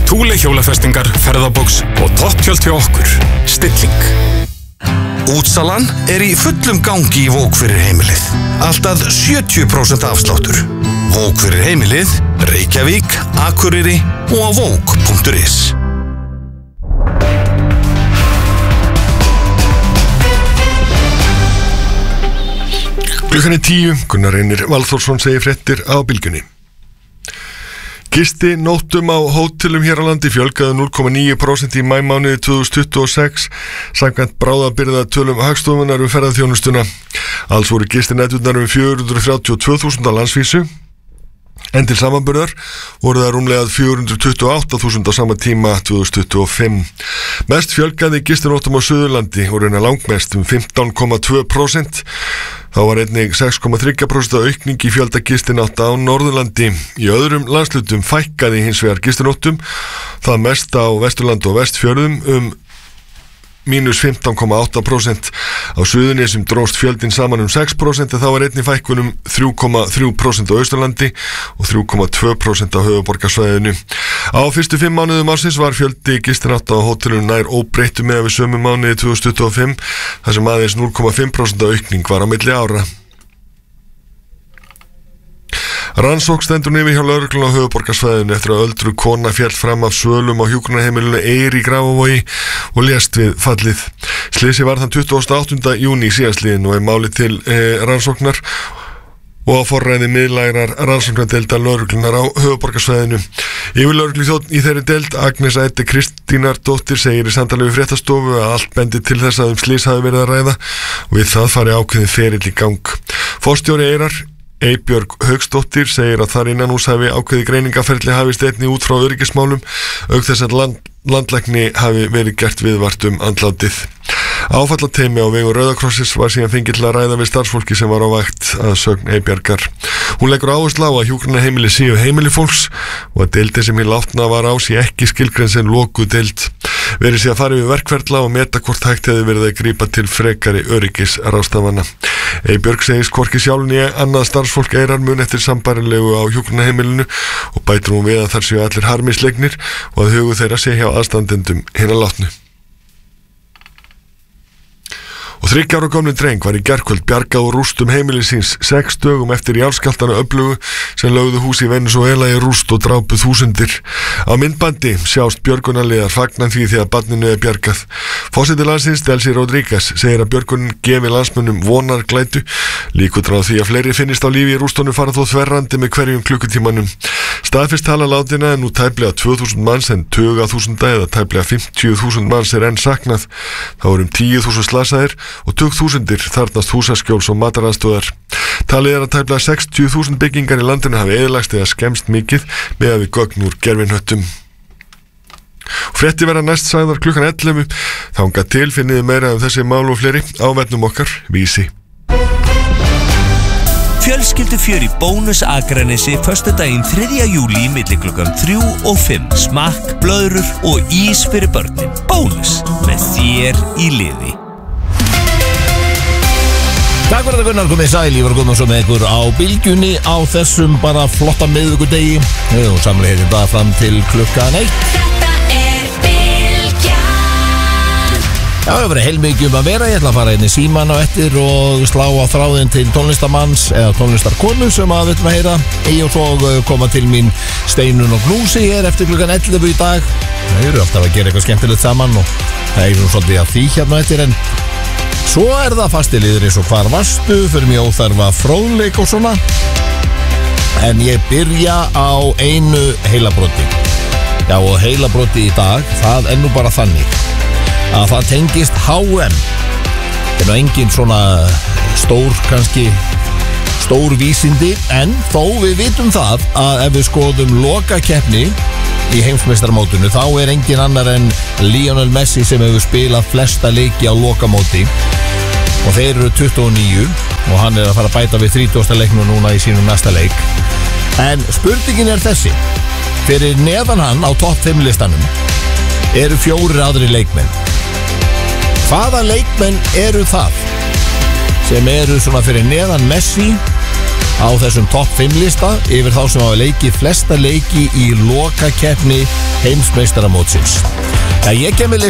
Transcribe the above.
Thule hjólafestingar, ferðabox og topptjöld hjá okkur. Stilling. Útsalan í fullum gangi í Vók fyrir heimilið. Allt að 70% afsláttur. Vók fyrir heimilið, Reykjavík, Akureyri og á vók.is. Klukkan 10, Gunnar Reynir Valþórsson segir fréttir á Bylgjunni. Gisti nóttum á hótelum hér á landi fjölgaði 0,9% í maímánuði 2026 samkvæmt bráðabirgðatölum Hagstofunnar ferðaþjónustuna. Alls voru gistinæturnar 432.000 á landsvísu, en til samanburðar voru það rúmlega 428.000 á sama tíma 2025. Mest fjölgaði gistinóttum á Suðurlandi og reyna langmest 15,2%. Þá var einnig 6,3% aukning í fjölda gistinátta á Norðurlandi. Í öðrum landslutum fækkaði hins vegar gistinóttum, það mest á Vesturlandi og Vestfjörðum mínus 15,8%. Á Suðurnesjum dróst fjöldin saman 6%, en þá var einnig fækkun 3,3% á Austurlandi og 3,2% á höfuðborgarsvæðinu. Á fyrstu 5 mánuðum ársins var fjöldi gistinátta á hótelum nær óbreyttur miðað við sömu mánuði 2025, þar sem aðeins 0,5% aukning var á milli ára. Rannsókn stendur yfir hjá lögreglunni á höfuðborgarsvæðinu eftir að öldruð kona féll fram af svölum á hjúkrunarheimilinu Eyri í Grafarvogi og lést við fallið. Slysið var þann 28. júní síðastliðinn og málið til rannsóknar og á forræði miðlægrar rannsóknardeildar lögreglunnar á höfuðborgarsvæðinu. Yfirlögregluþjónn í þeirri deild, Agnes Æddi Kristínardóttir, segir í samtali við fréttastofu að allt bendi til þess að slys hafi verið að ræða og við það fari ákveðin ferill í gang. Forstjóri Eyrar, Eybjörg Hauksdóttir, segir að þar innan hús hafi ákveði greiningaferli hafist einnig út frá öryggismálum, auk þess að landlækni hafi verið gert viðvart andlátið. Áfallateymi á vegum Rauða krossis var síðan fengið til að ræða við starfsfólki sem var á vakt að sögn Eybjargar. Hún leggur áherslu á að hjúkrunarheimili séu heimili fólks og að deildin sem hinn látna var á sé ekki skilgrein sem lokuð deild. Verið sé að fara yfir verkferla og meta hvort hægt hefði verið að grípa til frekari öryggisráðstafana. Eybjörg segist hvorki sjálf né annað starfsfólk Eyrar mun eftir sambærilegu á hjúkrunarheimilinu og bætir hún við að þar séu allir harmislegnir og að hugur þeirra sé hjá aðstandendum hinna látnu. Og 3 ára gamli dreng var í gærkvöld bjargað úr rústum heimilis síns 6 dögum eftir jarðskjálftana öflugu sem lögðu hús í Venesúela í rúst og drápu þúsundir. Á myndbandi sjást björgunarliðar fagna því að barninu bjargað. Forseti landsins, Delcy Rodríguez, segir að björgunin gefi landsmönnum vonarglætu. Líkur á því að fleiri finnist á lífi í rústunum fara þó þverrandi með hverjum klukkutímanum. Staðfest tala látina nú tæplega 2000 manns en tuga þúsunda eða tæplega 50.000 manns enn saknað. Þá 10.000 slasaðir og 20.000 þarnast húsaskjóls og mataraðstöðar. Talið að tæplega 60.000 byggingar í landinu hafi eyðilagst eða skemmst mikið með við gögn úr gervinhöttum. Frétti verða næst sagðar klukkan 11. Þangað til finniði meira þessi mál og fleiri á vefnum okkar Vísi. Fjölskyldufjör í Bónus Akranesi föstudaginn 3. júlí milli klukkan 3 og 5. Smakk, blöðrur og ís fyrir börnin. Bónus, með þér í liði. Takk fyrir að Gunnar komið sæl, ég var komið svo með ykkur á Bylgjunni á þessum bara flotta miðvikudegi og samlega heitir það fram til klukkan 1. Já, það verið heilmikið að vera, ég ætla að fara inn í síman á eftir og slá á þráðin til tónlistamanns eða tónlistarkonu sem að við ætlum að heyra og svo koma til mín Steinun og Knúsi hér eftir klukkan 11 í dag. Það eru alltaf að gera eitthvað skemmtilegt saman og það er svolítið að því hérna eftir en svo er það fastiliður eins og hvar varstu, fyrir mig óþarfa fróðleik og svona. En ég byrja á einu heilabroti. Já, og heilabroti í dag, það er nú bara þannig að það tengist HM. Það er nú engin svona stór vísindi, en þó við vitum það að ef við skoðum lokakeppni í heimsmeistarmótinu þá er engin annar en Lionel Messi sem hefur spilað flesta leiki á lokamóti og þeir eru 29 og hann er að fara að bæta við 30. leiknum núna í sínum næsta leik. En spurningin er þessi: fyrir neðan hann á topp 5 listanum eru 4 aðri leikmenn. Hvaða leikmenn eru það sem eru svona fyrir neðan Messi á þessum topp 5 lista yfir þá sem hafa leikið flesta leiki í lokakeppni heimsmeistaramótsins. Já, ég kem með